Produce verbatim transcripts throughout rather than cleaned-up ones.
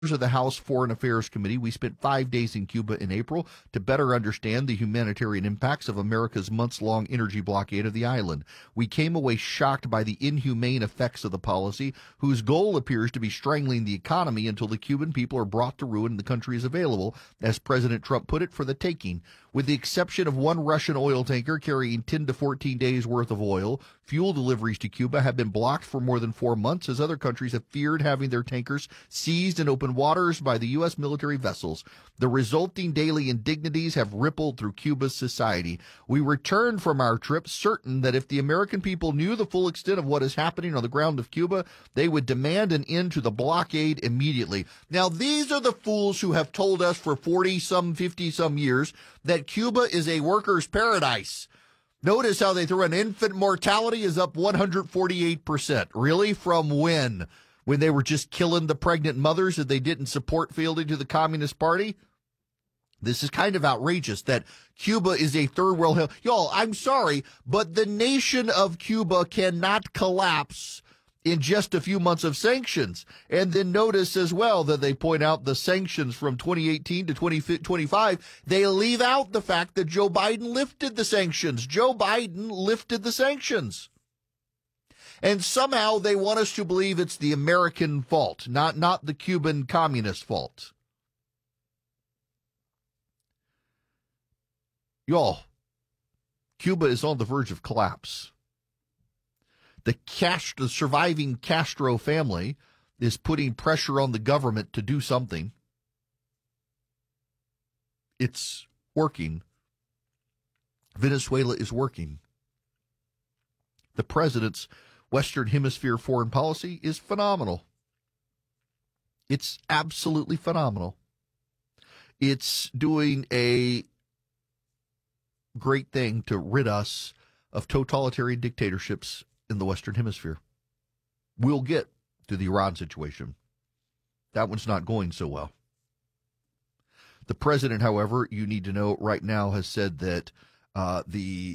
of the House Foreign Affairs Committee, we spent five days in Cuba in April to better understand the humanitarian impacts of America's months-long energy blockade of the island. We came away shocked by the inhumane effects of the policy, whose goal appears to be strangling the economy until the Cuban people are brought to ruin and the country is available, as President Trump put it, for the taking. With the exception of one Russian oil tanker carrying ten to fourteen days worth of oil, fuel deliveries to Cuba have been blocked for more than four months as other countries have feared having their tankers seized in open waters by the U S military vessels. The resulting daily indignities have rippled through Cuba's society. We returned from our trip certain that if the American people knew the full extent of what is happening on the ground of Cuba, they would demand an end to the blockade immediately. Now, these are the fools who have told us for forty some, fifty some years that Cuba is a worker's paradise. Notice how they throw an infant mortality is up one hundred forty-eight percent. Really? From when? When they were just killing the pregnant mothers that they didn't support fielding to the Communist Party? This is kind of outrageous that Cuba is a third world hell. Y'all, I'm sorry, but the nation of Cuba cannot collapse in just a few months of sanctions. And then notice as well that they point out the sanctions from twenty eighteen to twenty twenty-five. They leave out the fact that Joe Biden lifted the sanctions. Joe Biden lifted the sanctions. And somehow they want us to believe it's the American fault, not, not the Cuban communist fault. Y'all, Cuba is on the verge of collapse. The, Castro, the surviving Castro family is putting pressure on the government to do something. It's working. Venezuela is working. The president's Western Hemisphere foreign policy is phenomenal. It's absolutely phenomenal. It's doing a great thing to rid us of totalitarian dictatorships in the Western Hemisphere. We'll get to the Iran situation. That one's not going so well. The president, however, you need to know right now, has said that uh, the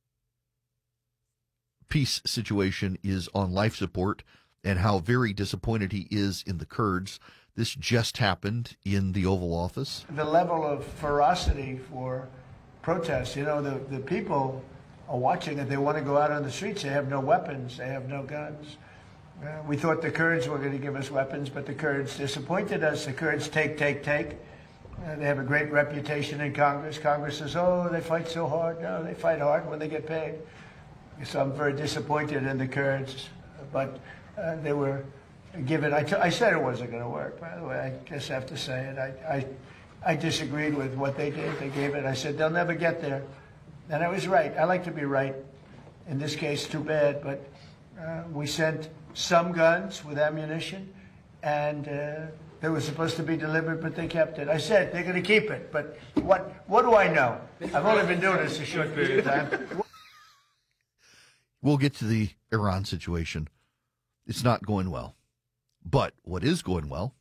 peace situation is on life support and how very disappointed he is in the Kurds. This just happened in the Oval Office. The level of ferocity for protests, you know, the, the people are watching it. They want to go out on the streets. They have no weapons. They have no guns. Uh, we thought the Kurds were going to give us weapons, but the Kurds disappointed us. The Kurds take, take, take. Uh, they have a great reputation in Congress. Congress says, oh, they fight so hard. No, they fight hard when they get paid. So I'm very disappointed in the Kurds, but uh, they were given, I, t I said it wasn't going to work, by the way. I just have to say it. I, I, I disagreed with what they did. They gave it. I said, they'll never get there. And I was right. I like to be right. In this case, too bad, but uh, we sent some guns with ammunition, and uh, they were supposed to be delivered, but they kept it. I said, they're going to keep it, but what, what do I know? I've only been doing this a short period of time. We'll get to the Iran situation. It's not going well. But what is going well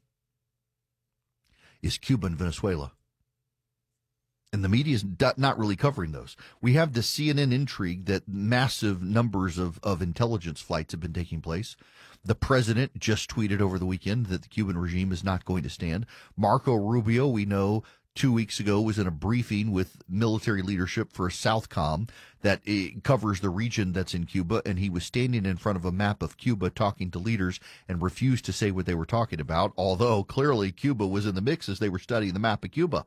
is Cuba and Venezuela. And the media is not really covering those. We have the C N N intrigue that massive numbers of, of intelligence flights have been taking place. The president just tweeted over the weekend that the Cuban regime is not going to stand. Marco Rubio, we know, two weeks ago was in a briefing with military leadership for Southcom that uh, covers the region that's in Cuba, and he was standing in front of a map of Cuba talking to leaders and refused to say what they were talking about, although clearly Cuba was in the mix as they were studying the map of Cuba.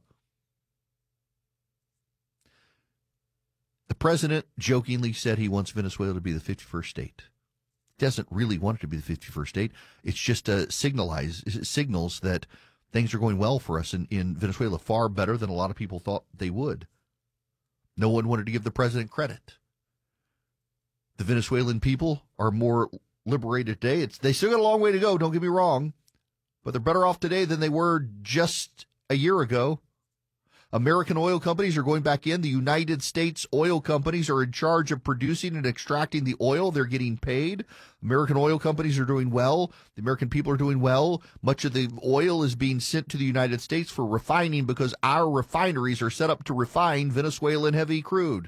The president jokingly said he wants Venezuela to be the fifty-first state. He doesn't really want it to be the fifty-first state. It's just a signalize, it signals that things are going well for us in, in Venezuela, far better than a lot of people thought they would. No one wanted to give the president credit. The Venezuelan people are more liberated today. It's, they still got a long way to go, don't get me wrong, but they're better off today than they were just a year ago. American oil companies are going back in. The United States oil companies are in charge of producing and extracting the oil. They're getting paid. American oil companies are doing well. The American people are doing well. Much of the oil is being sent to the United States for refining because our refineries are set up to refine Venezuelan heavy crude.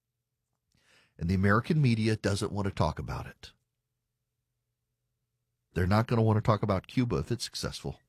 And the American media doesn't want to talk about it. They're not going to want to talk about Cuba if it's successful.